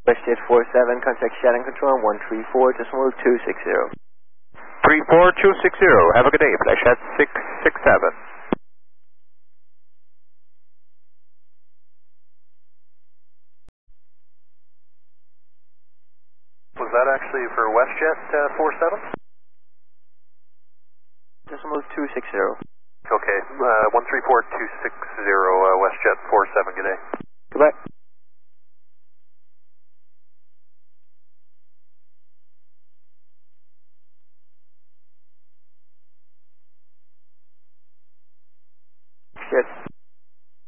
WestJet 47, contact Shannon Control 134.260. 34260, have a good day, Flashhead 667. Was that actually for WestJet 47? Decimal 260. Okay, 134.260, WestJet 47, good day. Goodbye.